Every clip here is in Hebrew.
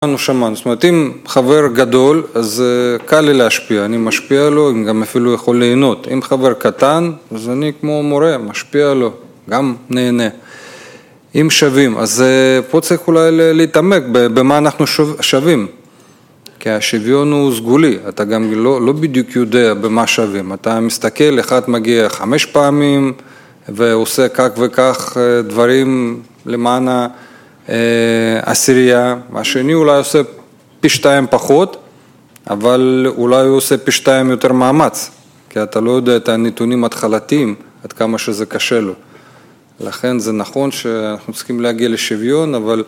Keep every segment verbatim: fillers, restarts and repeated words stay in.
שמענו, זאת אומרת, אם חבר גדול, אז קל לי להשפיע, אני משפיע לו, אם גם אפילו יכול ליהנות. אם חבר קטן, אז אני כמו מורה, משפיע לו, גם נהנה. אם שווים, אז פה צריך אולי להתעמק במה אנחנו שווים. כי השוויון הוא סגולי, אתה גם לא, לא בדיוק יודע במה שווים. אתה מסתכל, אחד מגיע חמש פעמים, ועושה כך וכך דברים למען ה... עשירייה, והשני אולי עושה פי שתיים פחות, אבל אולי הוא עושה פי שתיים יותר מאמץ, כי אתה לא יודע את הנתונים התחלתיים, עד כמה שזה קשה לו. לכן זה נכון שאנחנו צריכים להגיע לשוויון, אבל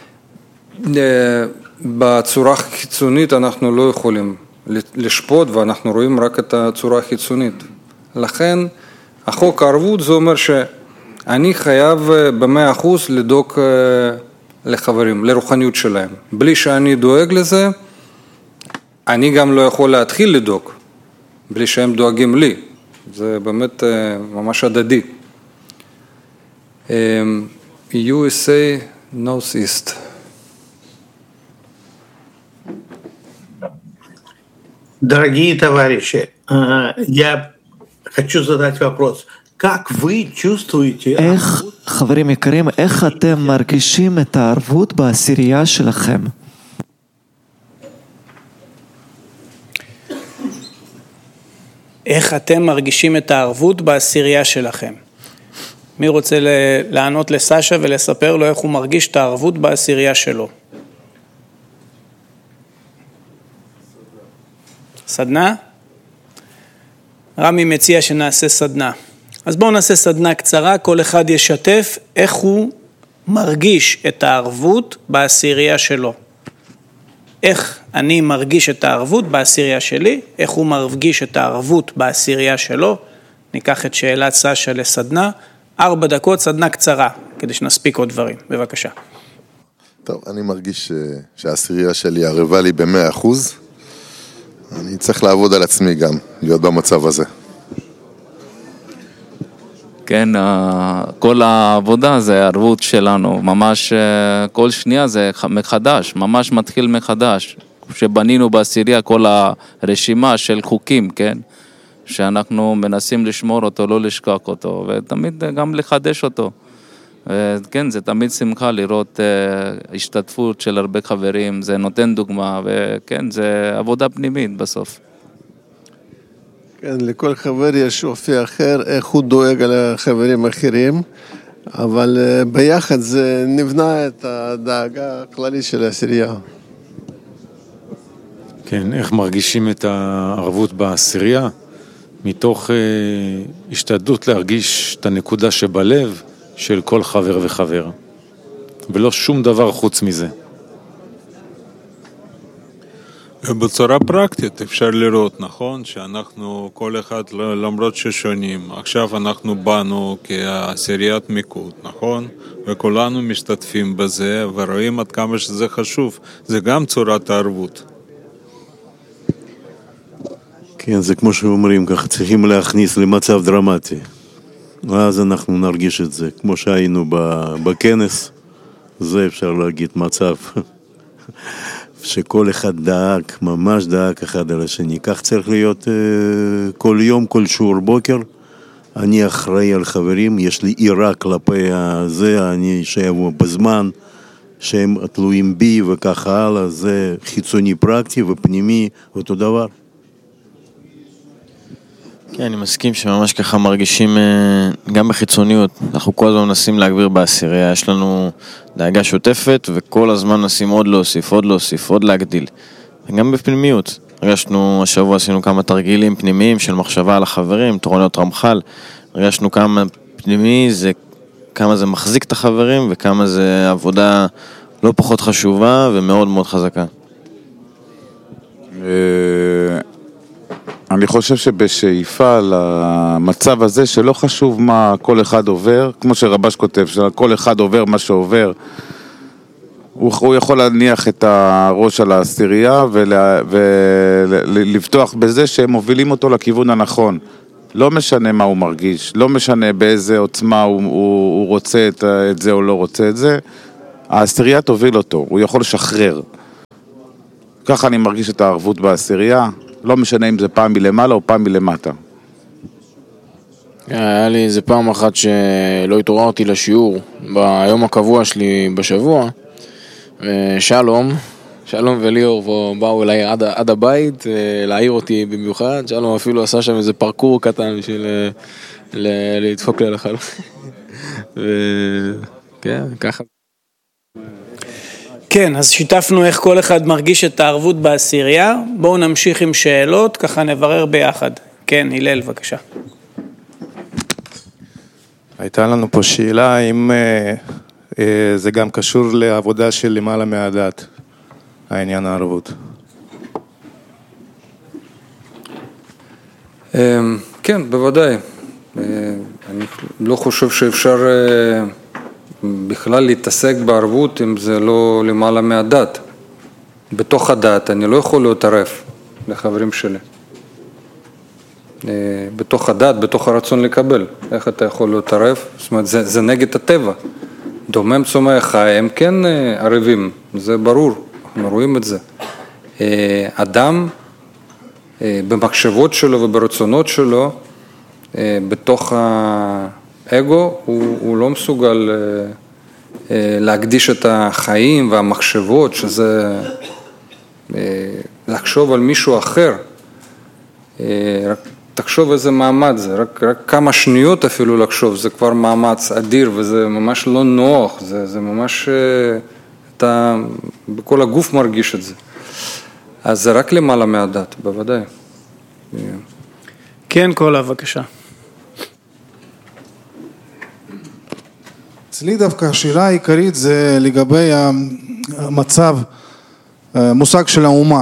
בצורה חיצונית אנחנו לא יכולים לשפוט, ואנחנו רואים רק את הצורה החיצונית. לכן החוק הערבות זה אומר ש... אני חייב במאה אחוז לדאוג לחברים, לרוחניות שלהם. בלי שאני דואג לזה, אני גם לא יכול להתחיל לדאוג, בלי שהם דואגים לי. זה באמת ממש הדדי. יו אס איי North East. Дорогие товарищи, я хочу задать вопрос. Как вы чувствуете... איך, חברים יקרים, איך אתם מרגישים את הערבות בעשירייה שלכם? איך אתם מרגישים את הערבות בעשירייה שלכם? מי רוצה לענות לסשה ולספר לו איך הוא מרגיש את הערבות בעשירייה שלו? סדנה? רמי מציע שנעשה סדנה. אז בואו נעשה סדנה קצרה, כל אחד ישתף איך הוא מרגיש את הערבות בעשירייה שלו. איך אני מרגיש את הערבות בעשירייה שלי, איך הוא מרגיש את הערבות בעשירייה שלו. ניקח את שאלת סשה לסדנה, ארבע דקות סדנה קצרה, כדי שנספיק עוד דברים. בבקשה. טוב, אני מרגיש שהעשירייה שלי ערבה לי במאה אחוז. אני צריך לעבוד על עצמי גם, להיות במצב הזה. כן, כל העבודה זה הערבות שלנו, ממש כל שנייה זה מחדש, ממש מתחיל מחדש. שבנינו בעשירייה כל הרשימה של חוקים, כן? שאנחנו מנסים לשמור אותו, לא לשכח אותו, ותמיד גם לחדש אותו. כן, זה תמיד שמחה לראות השתתפות של הרבה חברים, זה נותן דוגמה, וכן, זה עבודה פנימית בסוף. כן, לכל חבר יש אופי אחר, איך הוא דואג על החברים האחרים, אבל ביחד זה נבנה את הדאגה הכללית של העשירייה. כן, איך מרגישים את הערבות בעשירייה? מתוך אה, השתדלות להרגיש את הנקודה שבלב של כל חבר וחבר, ולא שום דבר חוץ מזה. בצורה פרקטית אפשר לראות, נכון, שאנחנו כל אחד למרות ששונים, עכשיו אנחנו באנו כעשיריית מיקוד, נכון? וכולנו משתתפים בזה ורואים עד כמה שזה חשוב, זה גם צורת הערבות. כן, זה כמו שאומרים, ככה צריכים להכניס למצב דרמטי. ואז אנחנו נרגיש את זה, כמו שהיינו בכנס, זה אפשר להגיד מצב שכל אחד דאג, ממש דאג אחד על השני. כך צריך להיות כל יום, כל שיעור בוקר. אני אחראי על חברים, יש לי עירה כלפי זה, אני שיבוא בזמן, שהם תלויים בי וככה הלאה, זה חיצוני פרקטי ופנימי, אותו דבר. כן, אני מסכים שממש ככה מרגישים גם בחיצוניות. אנחנו כל הזמן מנסים להגביר בעשירייה, יש לנו דאגה שוטפת וכל הזמן מנסים עוד להוסיף, עוד להוסיף, עוד להגדיל. וגם בפנימיות. הרגשנו, השבוע עשינו כמה תרגילים פנימיים של מחשבה על החברים, תורנות רמח"ל. הרגשנו כמה פנימי, זה, כמה זה מחזיק את החברים וכמה זה עבודה לא פחות חשובה ומאוד מאוד חזקה. אני חושב שבשאיפה למצב הזה שלא חשוב מה כל אחד עובר, כמו שרבש כותב, שכל אחד עובר מה שעובר, הוא, הוא יכול להניח את הראש על העשירייה ולפתוח בזה שהם מובילים אותו לכיוון הנכון. לא משנה מה הוא מרגיש, לא משנה באיזה עוצמה הוא, הוא, הוא רוצה את, את זה או לא רוצה את זה, העשירייה תוביל אותו, הוא יכול לשחרר. ככה אני מרגיש את הערבות בעשירייה, לא משנה אם זה פעם מלמעלה או פעם מלמטה. היה לי איזה פעם אחת שלא התעוררתי לשיעור ביום הקבוע שלי בשבוע, ושלום, שלום וליאור באו אליי עד, עד הבית להעיר אותי במיוחד. שלום אפילו עשה שם איזה פרקור קטן בשביל ל- לדפוק לי על החלום. וכן, ככה. כן, אז שיתפנו איך כל אחד מרגיש את הערבות בעשירייה. בואו נמשיך עם שאלות, ככה נברר ביחד. כן, הלל, בבקשה. הייתה לנו פה שאלה אם אה, אה, זה גם קשור לעבודה של למעלה מהדת, העניין הערבות. כן, בוודאי. אני לא חושב שאפשר בכלל להתעסק בערבות אם זה לא למעלה מהדת. בתוך הדת אני לא יכול להתערב לחברים שלי. בתוך הדת, בתוך הרצון לקבל. איך אתה יכול להתערב? זאת אומרת, זה, זה נגד הטבע. דומם צומח חי, הם כן ערבים, זה ברור, אנחנו רואים את זה. אדם במחשבות שלו וברצונות שלו, בתוך האגו, הוא, הוא לא מסוגל להקדיש את החיים והמחשבות, שזה לחשוב על מישהו אחר. רק תחשוב איזה מעמד זה, רק, רק כמה שניות אפילו לחשוב, זה כבר מאמץ אדיר וזה ממש לא נוח, זה, זה ממש, אתה בכל הגוף מרגיש את זה. אז זה רק למעלה מהדת, בוודאי. כן, קולה, בבקשה. אצלי דווקא השאלה העיקרית זה לגבי המצב, מושג של האומה,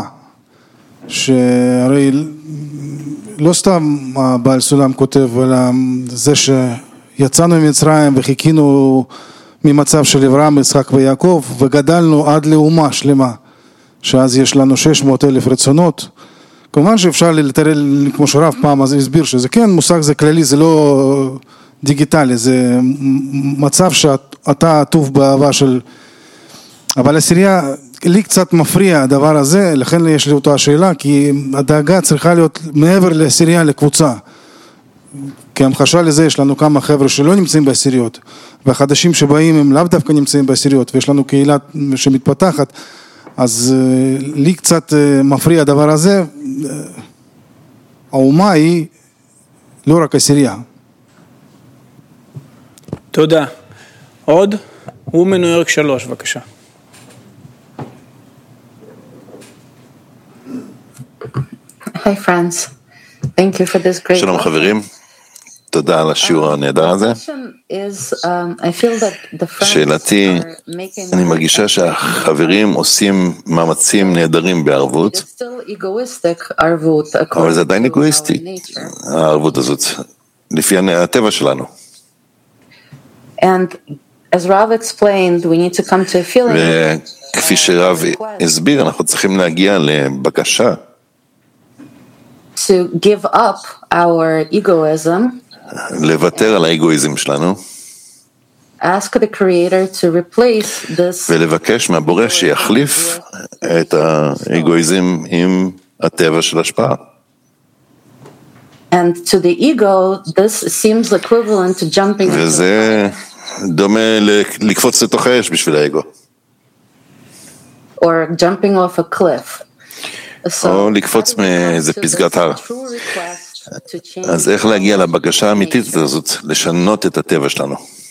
שהרי לא סתם הבעל סולם כותב, אלא זה שיצאנו ממצרים וחיכינו ממצב של אברהם, יצחק ויעקב, וגדלנו עד לאומה שלמה, שאז יש לנו שש מאות אלף רצונות. כמובן שאפשר לתאר, כמו שרב פעם אז הסביר שזה כן, מושג זה כללי, זה לא דיגיטלי, זה מצב שאתה עטוף באהבה של... אבל עשירייה, לי קצת מפריע הדבר הזה, לכן יש לי אותה השאלה, כי הדאגה צריכה להיות מעבר לעשירייה לקבוצה. כי המחשה לזה, יש לנו כמה חבר'ה שלא נמצאים בעשיריות, והחדשים שבאים הם לאו דווקא נמצאים בעשיריות, ויש לנו קהילה שמתפתחת, אז לי קצת מפריע הדבר הזה. האומה היא לא רק עשירייה. תודה. עוד? הוא מניו יורק שלוש, בבקשה. Hi friends, thank you for this great. שלום חברים, תודה על השיעור הנהדר הזה. שאלתי, אני מרגישה שהחברים עושים מאמצים נהדרים בערבות, אבל זה עדיין אגואיסטי, הערבות הזאת, לפי הטבע שלנו. וכפי שרב הסביר, אנחנו צריכים להגיע לבקשה. To give up our egoism, לוותר על האגואיזם שלנו, ask the creator to replace this, ולבקש מהבורא שיחליף את האגואיזם עם הטבע של השפעה. And to the ego, this seems equivalent to jumping. וזה דומה לקפוץ לתוך האש בשביל האגו. Or jumping off a cliff. או לקפוץ מאיזה פסגת הר. אז איך להגיע לבקשה האמיתית הזאת, לשנות את הטבע שלנו?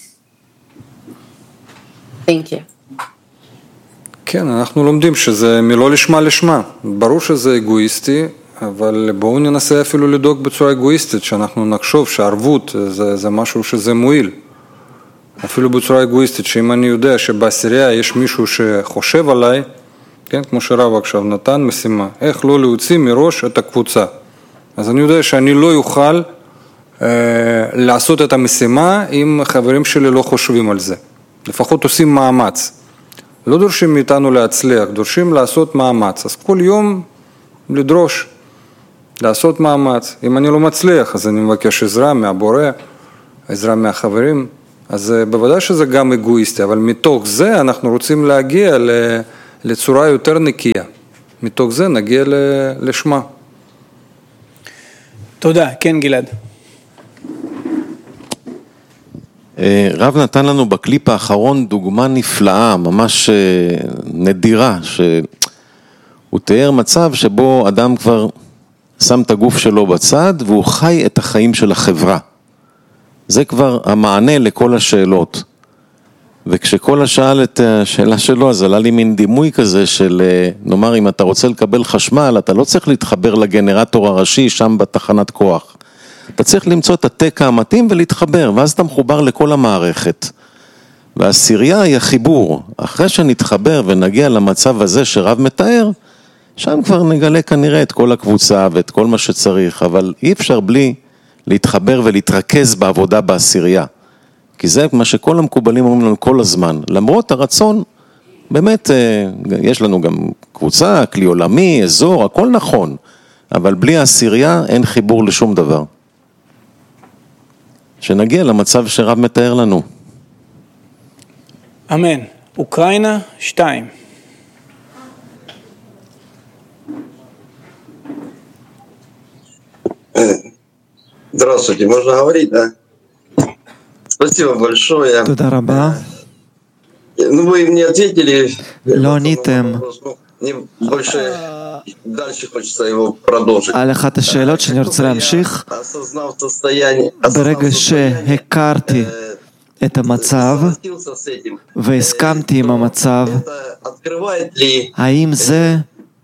Thank you. כן, אנחנו לומדים שזה מלא לשמה לשמה. ברור שזה אגואיסטי, אבל בואו ננסה אפילו לדאוג בצורה אגואיסטית, שאנחנו נחשוב שהערבות זה, זה משהו שזה מועיל. אפילו בצורה אגואיסטית, שאם אני יודע שבעשירייה יש מישהו שחושב עליי, כן, כמו שרב עכשיו נתן משימה, איך לא להוציא מראש את הקבוצה. אז אני יודע שאני לא יוכל אה, לעשות את המשימה אם חברים שלי לא חושבים על זה. לפחות עושים מאמץ. לא דורשים מאיתנו להצליח, דורשים לעשות מאמץ. אז כל יום לדרוש, לעשות מאמץ. אם אני לא מצליח, אז אני מבקש עזרה מהבורא, עזרה מהחברים. אז בוודאי שזה גם אגואיסטי, אבל מתוך זה אנחנו רוצים להגיע ל... לצורה יותר נקייה. מתוך זה נגיע לשמה. תודה, כן גלעד. רב נתן לנו בקליפ האחרון דוגמה נפלאה, ממש נדירה, שהוא תיאר מצב שבו אדם כבר שם את הגוף שלו בצד והוא חי את החיים של החברה. זה כבר המענה לכל השאלות. וכשכל השאל את השאלה שלו, אז עלה לי מין דימוי כזה של, נאמר, אם אתה רוצה לקבל חשמל, אתה לא צריך להתחבר לגנרטור הראשי שם בתחנת כוח. אתה צריך למצוא את התקע המתאים ולהתחבר, ואז אתה מחובר לכל המערכת. והעשירייה היא החיבור. אחרי שנתחבר ונגיע למצב הזה שרב מתאר, שם כבר נגלה כנראה את כל הקבוצה ואת כל מה שצריך, אבל אי אפשר בלי להתחבר ולהתרכז בעבודה בעשירייה. כי זה מה שכל המקובלים אומרים לנו כל הזמן. למרות הרצון, באמת, יש לנו גם קבוצה, כלי עולמי, אזור, הכל נכון. אבל בלי העשירייה אין חיבור לשום דבר. שנגיע למצב שרב מתאר לנו. אמן. אוקראינה, שתיים. Здравствуйте, можно говорить, да? Спасибо большое. תודה רבה. Ну, вы мне ответили. לא עניתם Мне больше дальше хочется его продолжить. על אחת השאלות שאני רוצה להמשיך. Осознав состояние, ברגע שהכרתי את המצב והסכמתי עם המצב, האם זה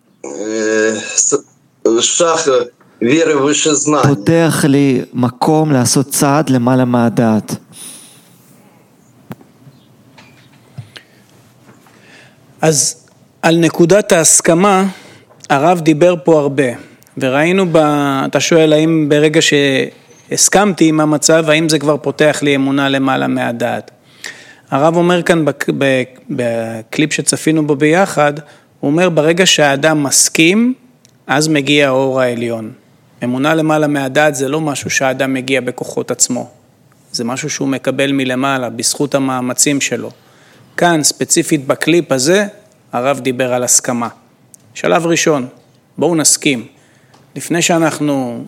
шаг веры выше знаний. פותח לי מקום לעשות צעד למעלה מהדעת? אז על נקודת ההסכמה, הרב דיבר פה הרבה, וראינו, ב... אתה שואל האם ברגע שהסכמתי עם המצב, האם זה כבר פותח לי אמונה למעלה מהדעת. הרב אומר כאן בק... בקליפ שצפינו בו ביחד, הוא אומר ברגע שהאדם מסכים, אז מגיע האור העליון. אמונה למעלה מהדעת זה לא משהו שהאדם מגיע בכוחות עצמו, זה משהו שהוא מקבל מלמעלה, בזכות המאמצים שלו. כאן, ספציפית בקליפ הזה, הרב דיבר על הסכמה. שלב ראשון, בואו נסכים. לפני שאנחנו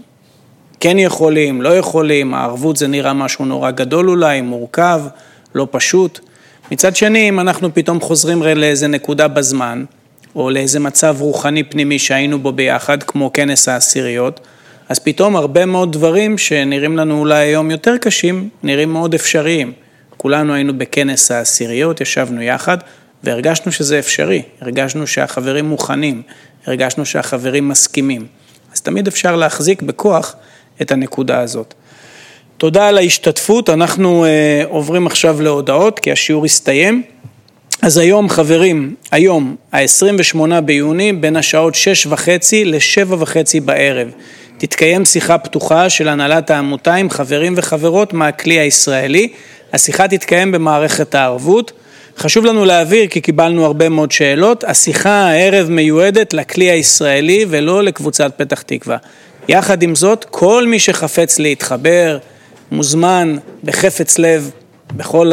כן יכולים, לא יכולים, הערבות זה נראה משהו נורא גדול אולי, מורכב, לא פשוט. מצד שני, אם אנחנו פתאום חוזרים לאיזה נקודה בזמן, או לאיזה מצב רוחני פנימי שהיינו בו ביחד, כמו כנס העשיריות, אז פתאום הרבה מאוד דברים שנראים לנו אולי היום יותר קשים, נראים מאוד אפשריים. כולנו היינו בכנס העשיריות, ישבנו יחד, והרגשנו שזה אפשרי, הרגשנו שהחברים מוכנים, הרגשנו שהחברים מסכימים. אז תמיד אפשר להחזיק בכוח את הנקודה הזאת. תודה על ההשתתפות, אנחנו uh, עוברים עכשיו להודעות, כי השיעור הסתיים. אז היום חברים, היום ה-עשרים ושמונה ביוני, בין השעות שש וחצי לשבע וחצי בערב, תתקיים שיחה פתוחה של הנהלת העמותה עם חברים וחברות מהכלי הישראלי. השיחה תתקיים במערכת הערבות. חשוב לנו להעביר, כי קיבלנו הרבה מאוד שאלות, השיחה הערב מיועדת לכלי הישראלי ולא לקבוצת פתח תקווה. יחד עם זאת, כל מי שחפץ להתחבר, מוזמן בחפץ לב, בכל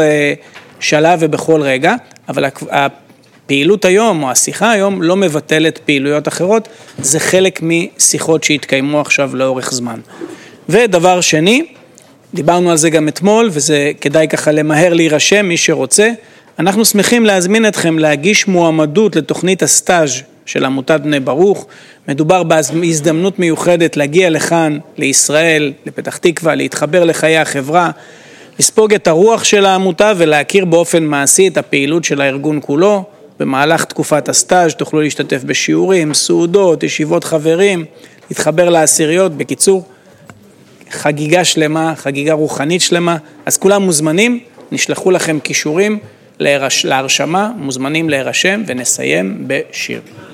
שלב ובכל רגע, אבל הפעילות היום או השיחה היום לא מבטלת פעילויות אחרות, זה חלק משיחות שהתקיימו עכשיו לאורך זמן. ודבר שני, דיברנו על זה גם אתמול, וזה כדאי ככה למהר להירשם מי שרוצה, אנחנו שמחים להזמין אתכם להגיש מועמדות לתוכנית הסטאז' של עמותת בני ברוך. מדובר בהזדמנות מיוחדת להגיע לכאן, לישראל, לפתח תקווה, להתחבר לחיי החברה, לספוג את הרוח של העמותה ולהכיר באופן מעשי את הפעילות של הארגון כולו. במהלך תקופת הסטאז' תוכלו להשתתף בשיעורים, סעודות, ישיבות חברים, להתחבר לעשיריות, בקיצור, חגיגה שלמה, חגיגה רוחנית שלמה. אז כולם מוזמנים, נשלחו לכם קישורים להרשמה, מוזמנים להירשם, ונסיים בשיר.